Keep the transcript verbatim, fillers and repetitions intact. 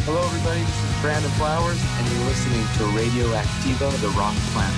Hello, everybody. This is Brandon Flowers, and you're listening to Radio Activa, the Rock Planet.